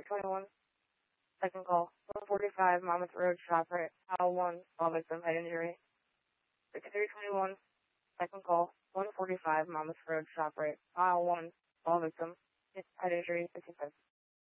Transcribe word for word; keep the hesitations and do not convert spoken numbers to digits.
sixty-three twenty-one, second call, one forty-five Monmouth Road, ShopRite, aisle one, all victim, head injury. sixty-three twenty-one, second call, one forty-five Monmouth Road, ShopRite, aisle one, all victim, head injury, fifty-five.